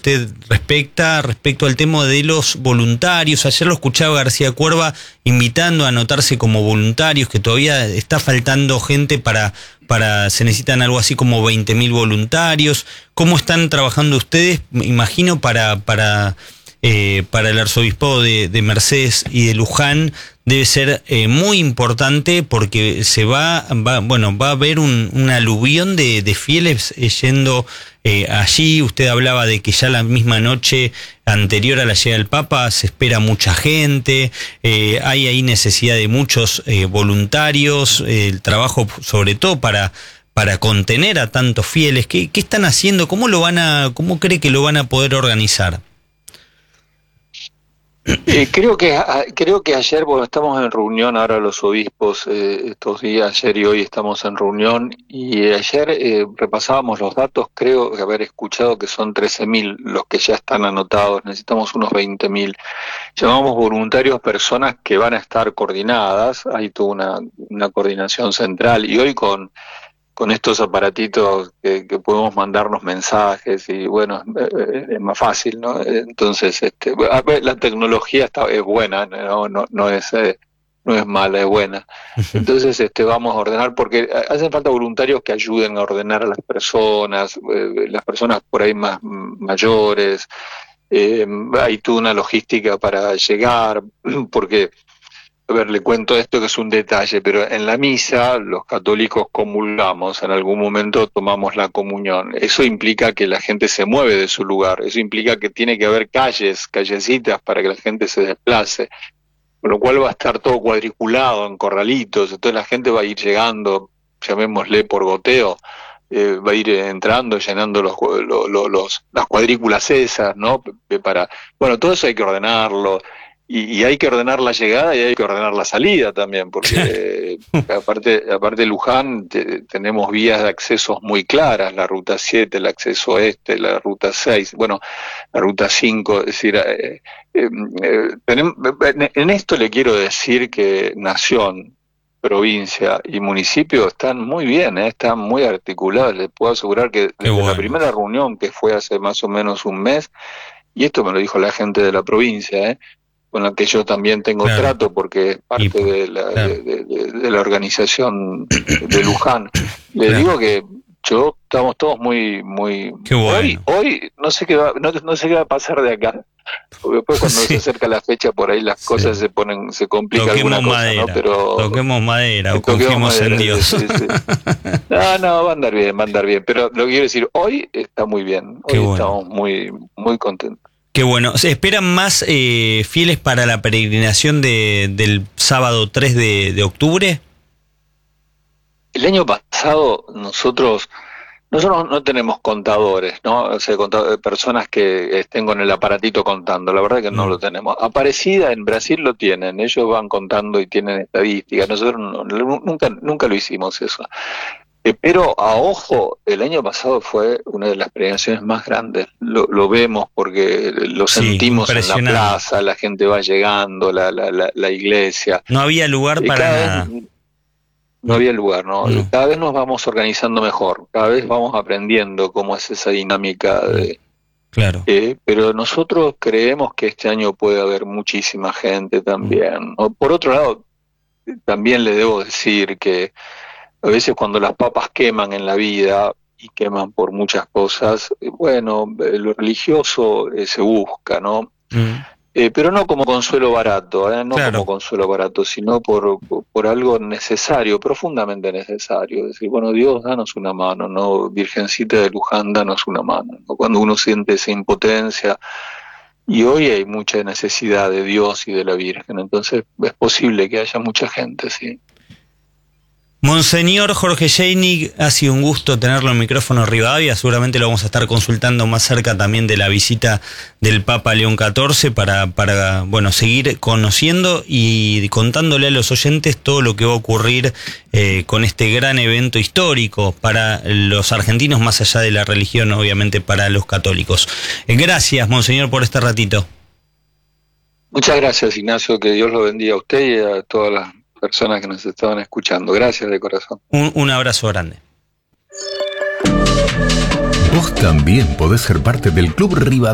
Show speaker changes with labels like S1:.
S1: usted respecto al tema de los voluntarios. Ayer lo escuchaba García Cuerva invitando a anotarse como voluntarios, que todavía está faltando gente se necesitan algo así como 20.000 voluntarios. ¿Cómo están trabajando ustedes? Me imagino para el arzobispado de Mercedes y de Luján debe ser muy importante, porque va a haber un aluvión de fieles yendo allí. Usted hablaba de que ya la misma noche anterior a la llegada del Papa se espera mucha gente, hay ahí necesidad de muchos voluntarios, el trabajo sobre todo para contener a tantos fieles. ¿Qué están haciendo? ¿Cómo cree que lo van a poder organizar?
S2: Creo que ayer, bueno, estamos en reunión ahora los obispos estos días, ayer y hoy estamos en reunión, y ayer repasábamos los datos. Creo haber escuchado que son 13.000 los que ya están anotados, necesitamos unos 20.000. Llamamos voluntarios personas que van a estar coordinadas, hay toda una coordinación central, y hoy con estos aparatitos que podemos mandarnos mensajes, y bueno, es más fácil, ¿no? Entonces, la tecnología es buena, no es mala, es buena. Entonces, vamos a ordenar, porque hacen falta voluntarios que ayuden a ordenar a las personas por ahí más mayores. Hay toda una logística para llegar, porque... A ver, le cuento esto que es un detalle, pero en la misa los católicos comulgamos, en algún momento tomamos la comunión. Eso implica que la gente se mueve de su lugar, eso implica que tiene que haber callecitas para que la gente se desplace, con lo cual va a estar todo cuadriculado en corralitos, entonces la gente va a ir llegando, llamémosle por goteo, va a ir entrando, llenando las cuadrículas esas, ¿no? Bueno, todo eso hay que ordenarlo. Y hay que ordenar la llegada y hay que ordenar la salida también, porque aparte Luján tenemos vías de accesos muy claras, la ruta 7, el acceso la ruta 6, bueno, la ruta 5, es decir, en esto le quiero decir que nación, provincia y municipio están muy bien, están muy articulados. Les puedo asegurar que desde la primera reunión, que fue hace más o menos un mes, y esto me lo dijo la gente de la provincia, con la que yo también tengo trato, porque es parte de la organización de Luján. Le digo que estamos todos muy
S1: qué bueno.
S2: Hoy no sé qué va a pasar de acá. Porque después cuando se acerca la fecha, por ahí las cosas se complican alguna cosa,
S1: madera,
S2: ¿no? Pero
S1: toquemos madera o confiemos en Dios.
S2: Sí. No, va a andar bien, pero lo que quiero decir, hoy está muy bien. Hoy estamos muy, muy contentos.
S1: Qué bueno. ¿Se esperan más fieles para la peregrinación del sábado 3 de octubre?
S2: El año pasado nosotros no tenemos contadores, ¿no? O sea, personas que estén con el aparatito contando. La verdad que no lo tenemos. Aparecida en Brasil lo tienen. Ellos van contando y tienen estadísticas. Nosotros nunca lo hicimos eso. Pero a ojo, el año pasado fue una de las peregrinaciones más grandes. Lo vemos porque lo sentimos en la plaza, la gente va llegando, la iglesia.
S1: No había lugar para nada.
S2: No había lugar, ¿no? Cada vez nos vamos organizando mejor, cada vez vamos aprendiendo cómo es esa dinámica.
S1: Claro.
S2: Pero nosotros creemos que este año puede haber muchísima gente también. Por otro lado, también le debo decir que a veces cuando las papas queman en la vida, y queman por muchas cosas, bueno, lo religioso se busca, ¿no? Pero no como consuelo barato, como consuelo barato, sino por algo necesario, profundamente necesario. Es decir, bueno, Dios, danos una mano, ¿no? Virgencita de Luján, danos una mano, ¿no? Cuando uno siente esa impotencia, y hoy hay mucha necesidad de Dios y de la Virgen, entonces es posible que haya mucha gente, sí.
S1: Monseñor Jorge Jainig, ha sido un gusto tenerlo en micrófono Rivadavia. Seguramente lo vamos a estar consultando más cerca también de la visita del Papa León XIV para seguir conociendo y contándole a los oyentes todo lo que va a ocurrir con este gran evento histórico para los argentinos, más allá de la religión, obviamente para los católicos. Gracias, Monseñor, por este ratito.
S2: Muchas gracias, Ignacio, que Dios lo bendiga a usted y a todas las personas que nos estaban escuchando. Gracias de corazón.
S1: Un abrazo grande.
S3: Vos también podés ser parte del Club Rivadavia.